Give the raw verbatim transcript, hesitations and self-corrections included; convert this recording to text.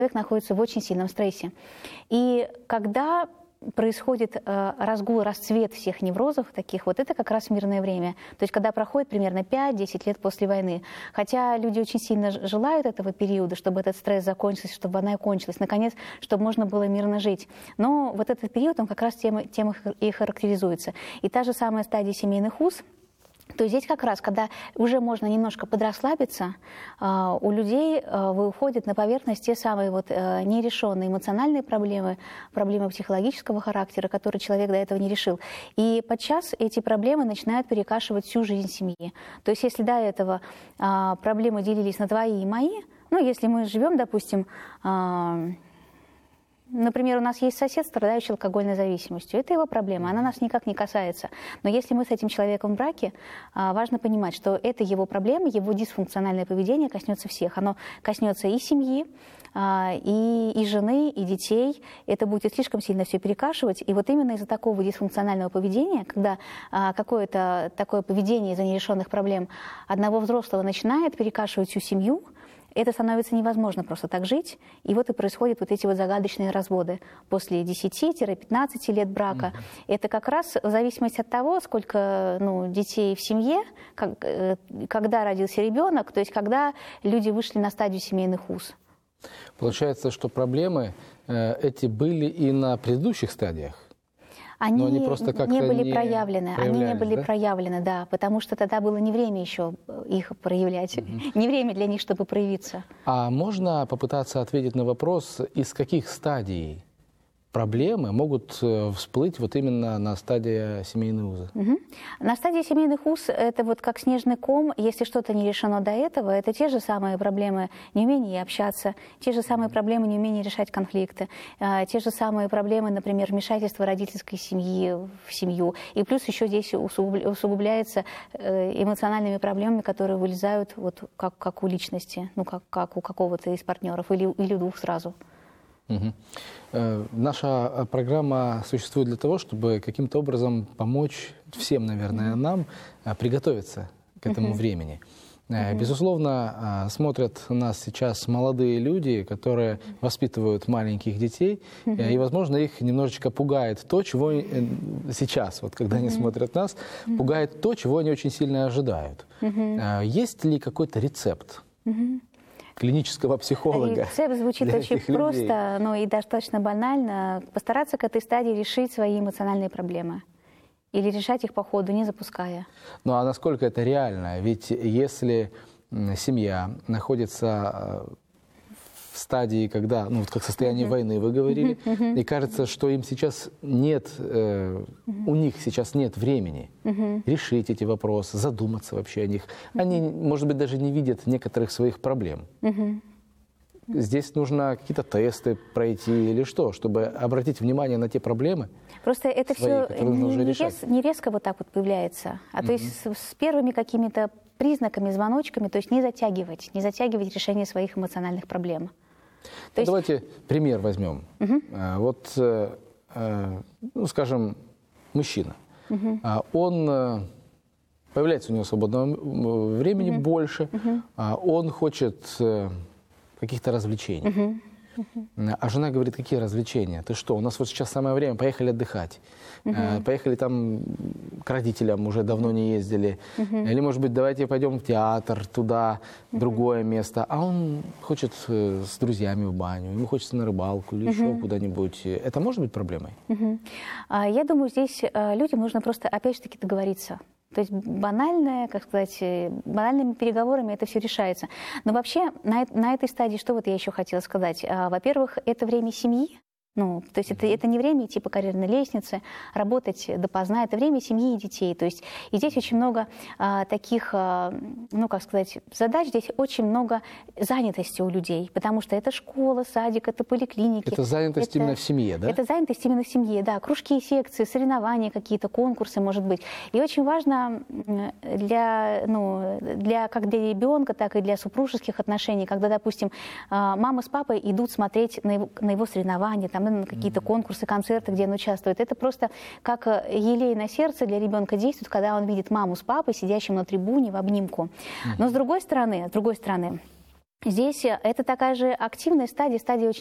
человек находится в очень сильном стрессе. И когда происходит э, разгул, расцвет всех неврозов таких, вот это как раз мирное время. То есть когда проходит примерно пять-десять лет после войны. Хотя люди очень сильно желают этого периода, чтобы этот стресс закончился, чтобы война кончилась, наконец, чтобы можно было мирно жить. Но вот этот период, он как раз тем, тем и характеризуется. И та же самая стадия семейных уз, то есть здесь как раз, когда уже можно немножко подрасслабиться, у людей выходят на поверхность те самые вот нерешенные эмоциональные проблемы, проблемы психологического характера, которые человек до этого не решил. И подчас эти проблемы начинают перекашивать всю жизнь семьи. То есть если до этого проблемы делились на твои и мои, ну если мы живем, допустим, например, у нас есть сосед, страдающий алкогольной зависимостью. Это его проблема, она нас никак не касается. Но если мы с этим человеком в браке, важно понимать, что это его проблема, его дисфункциональное поведение коснется всех. Оно коснется и семьи, и, и жены, и детей. Это будет слишком сильно все перекашивать. И вот именно из-за такого дисфункционального поведения, когда какое-то такое поведение из-за нерешенных проблем одного взрослого начинает перекашивать всю семью, это становится невозможно просто так жить, и вот и происходят вот эти вот загадочные разводы после десяти-пятнадцати лет брака. Mm-hmm. Это как раз в зависимости от того, сколько ну, детей в семье, как, когда родился ребенок, то есть когда люди вышли на стадию семейных уз. Получается, что проблемы э, эти были и на предыдущих стадиях? Они, они просто как-то не были не проявлены, они не были да? проявлены, да, потому что тогда было не время еще их проявлять, mm-hmm. не время для них, чтобы проявиться. А можно попытаться ответить на вопрос, из каких стадий проблемы могут всплыть вот именно на стадии семейных уз? Угу. На стадии семейных уз это вот как снежный ком, если что-то не решено до этого, это те же самые проблемы неумения общаться, те же самые проблемы неумения решать конфликты, те же самые проблемы, например, вмешательства родительской семьи в семью. И плюс еще здесь усугубляется эмоциональными проблемами, которые вылезают вот как, как у личности, ну как, как у какого-то из партнеров или, или у двух сразу. Угу. Э, наша программа существует для того, чтобы каким-то образом помочь всем, наверное, нам э, приготовиться к этому uh-huh. времени. Э, uh-huh. Безусловно, э, смотрят нас сейчас молодые люди, которые воспитывают маленьких детей, uh-huh. э, и, возможно, их немножечко пугает то, чего э, сейчас, вот когда uh-huh. они смотрят нас, uh-huh. пугает то, чего они очень сильно ожидают. Uh-huh. Э, есть ли какой-то рецепт? Uh-huh. Клинического психолога. Рецепт звучит очень просто, но и достаточно банально. Постараться к этой стадии решить свои эмоциональные проблемы. Или решать их по ходу, не запуская. Ну а насколько это реально? Ведь если семья находится в стадии, когда, ну, вот как состояние uh-huh. войны, вы говорили, uh-huh. Uh-huh. и кажется, что им сейчас нет, э, uh-huh. у них сейчас нет времени uh-huh. решить эти вопросы, задуматься вообще о них. Uh-huh. Они, может быть, даже не видят некоторых своих проблем. Uh-huh. Здесь нужно какие-то тесты пройти или что, чтобы обратить внимание на те проблемы. Просто это свои, все не, не, рез, не резко вот так вот появляется, а uh-huh. то есть с, с первыми какими-то признаками, звоночками, то есть не затягивать, не затягивать решение своих эмоциональных проблем. То есть... Давайте пример возьмем. Угу. А, вот, а, ну, скажем, мужчина. Угу. А, он, появляется у него свободного времени угу. больше, угу. а, он хочет каких-то развлечений. Угу. Uh-huh. А жена говорит, какие развлечения? Ты что, у нас вот сейчас самое время, поехали отдыхать. Uh-huh. Поехали там к родителям, уже давно не ездили. Uh-huh. Или, может быть, давайте пойдем в театр, туда, в uh-huh. другое место. А он хочет с друзьями в баню, ему хочется на рыбалку или uh-huh. еще куда-нибудь. Это может быть проблемой? Uh-huh. Я думаю, здесь людям нужно просто, опять же таки, договориться. То есть банальное, как сказать, банальными переговорами это все решается. Но вообще на, на этой стадии, что вот я еще хотела сказать. Во-первых, это время семьи. Ну, то есть это, это не время идти по карьерной лестнице, работать допоздна, это время семьи и детей. То есть и здесь очень много а, таких, а, ну, как сказать, задач, здесь очень много занятости у людей, потому что это школа, садик, это поликлиники. Это занятость это, именно в семье, да? Это занятость именно в семье, да, кружки, секции, соревнования какие-то, конкурсы, может быть. И очень важно для, ну, для, как для ребенка, так и для супружеских отношений, когда, допустим, мама с папой идут смотреть на его, на его соревнования, там, на какие-то конкурсы, концерты, где он участвует. Это просто как елей на сердце для ребенка действует, когда он видит маму с папой, сидящим на трибуне в обнимку. Но с другой стороны, с другой стороны, здесь это такая же активная стадия, стадия очень